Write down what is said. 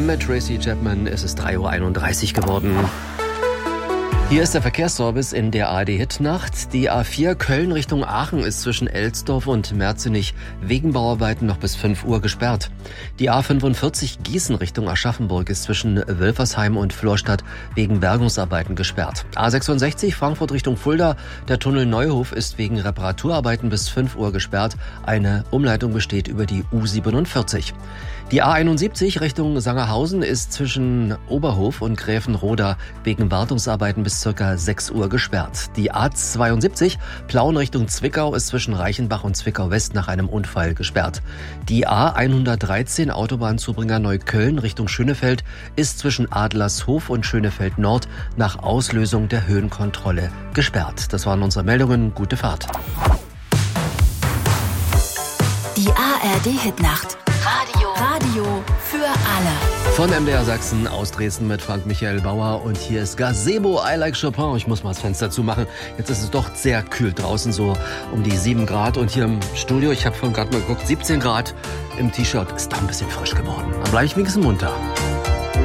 mit Tracy Chapman ist es 3:31 Uhr geworden. Hier ist der Verkehrsservice in der ARD-Hit-Nacht. Die A4 Köln Richtung Aachen ist zwischen Elsdorf und Merzenich wegen Bauarbeiten noch bis 5 Uhr gesperrt. Die A45 Gießen Richtung Aschaffenburg ist zwischen Wölfersheim und Florstadt wegen Bergungsarbeiten gesperrt. A66 Frankfurt Richtung Fulda. Der Tunnel Neuhof ist wegen Reparaturarbeiten bis 5 Uhr gesperrt. Eine Umleitung besteht über die U47. Die A71 Richtung Sangerhausen ist zwischen Oberhof und Gräfenroda wegen Wartungsarbeiten bis ca. 6 Uhr gesperrt. Die A72 Plauen Richtung Zwickau ist zwischen Reichenbach und Zwickau West nach einem Unfall gesperrt. Die A113 Autobahnzubringer Neukölln Richtung Schönefeld ist zwischen Adlershof und Schönefeld Nord nach Auslösung der Höhenkontrolle gesperrt. Das waren unsere Meldungen. Gute Fahrt. Die ARD-Hitnacht. Radio für alle. Von MDR Sachsen aus Dresden mit Frank Michael Bauer und hier ist Gazebo, I Like Chopin. Ich muss mal das Fenster zumachen. Jetzt ist es doch sehr kühl draußen, so um die 7 Grad. Und hier im Studio, ich habe vorhin gerade mal geguckt, 17 Grad im T-Shirt. Ist da ein bisschen frisch geworden. Dann bleibe ich wenigstens munter.